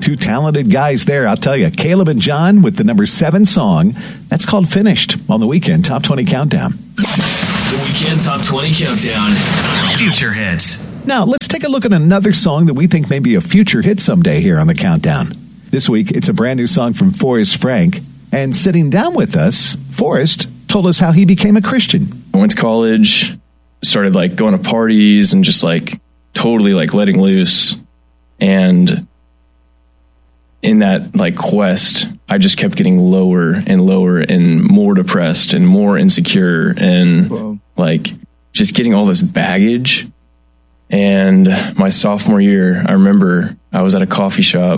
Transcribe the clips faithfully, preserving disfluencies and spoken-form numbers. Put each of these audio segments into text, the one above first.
Two talented guys there, I'll tell you. Caleb and John with the number seven song. That's called Finished on the Weekend Top twenty Countdown. The Weekend Top twenty Countdown. Future hits. Now, let's take a look at another song that we think may be a future hit someday here on the Countdown. This week, it's a brand new song from Forrest Frank. And sitting down with us, Forrest told us how he became a Christian. I went to college, started like going to parties and just like totally like letting loose. And in that like quest, I just kept getting lower and lower and more depressed and more insecure and Whoa. like just getting all this baggage. And my sophomore year, I remember I was at a coffee shop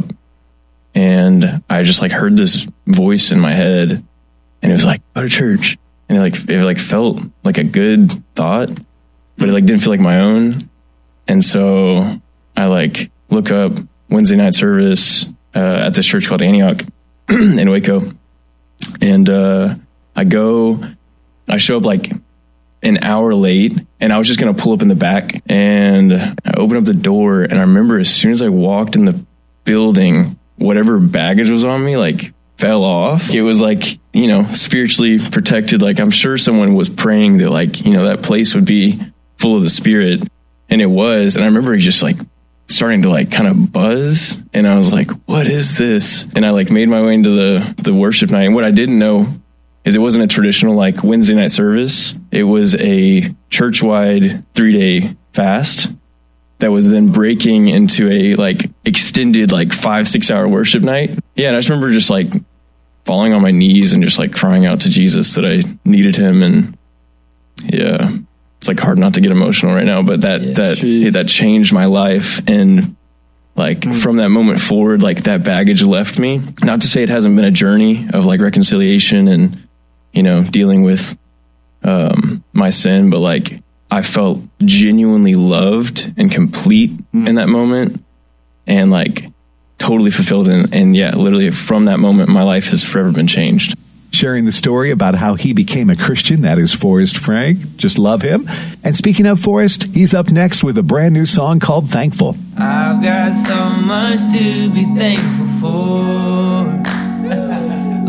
and I just like heard this voice in my head and it was like, go to church. And it like, it like felt like a good thought, but it like didn't feel like my own. And so I like look up Wednesday night service Uh, at this church called Antioch in Waco. And uh, I go, I show up like an hour late and I was just going to pull up in the back and I open up the door and I remember as soon as I walked in the building, whatever baggage was on me, like fell off. It was like, you know, spiritually protected. Like I'm sure someone was praying that like, you know, that place would be full of the Spirit, and it was. And I remember just like starting to like kind of buzz and I was like, what is this? And I like made my way into the, the worship night. And what I didn't know is it wasn't a traditional like Wednesday night service. It was a church-wide three day fast that was then breaking into a like extended like five, six hour worship night. Yeah. And I just remember just like falling on my knees and just like crying out to Jesus that I needed him. And yeah, it's like hard not to get emotional right now, but that, yeah, that, it, that changed my life. And like mm. from that moment forward, like that baggage left me. Not to say it hasn't been a journey of like reconciliation and, you know, dealing with, um, my sin, but like I felt genuinely loved and complete mm. in that moment and like totally fulfilled. And, and yeah, literally from that moment, my life has forever been changed. Sharing the story about how he became a Christian, that is Forrest Frank. Just love him. And speaking of Forrest, he's up next with a brand new song called Thankful. I've got so much to be thankful for.